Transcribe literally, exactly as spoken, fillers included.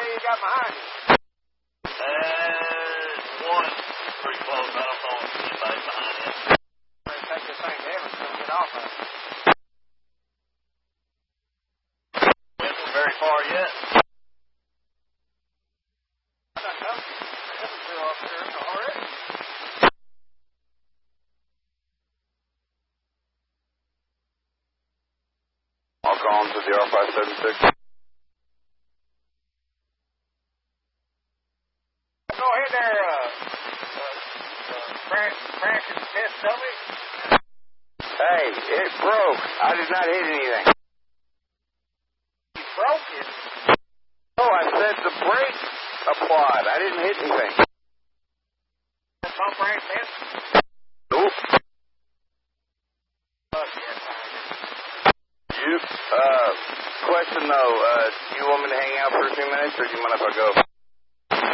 you got behind you? Uh, one pretty close. I don't know if anybody's behind it. Better take this thing to Evans and get off of it. We haven't very far yet. I don't know. Evansville up there already. I'll call him to the R five seven six. Go ahead there, uh, uh, uh crash, crash and test dummy. Hey, it broke. I did not hit anything. You broke it. Oh, I said the brake applied. I didn't hit anything. The pump ain't missed. Nope. Oh, yeah, fine. You, uh, question though, uh, do you want me to hang out for a few minutes or do you mind if I go?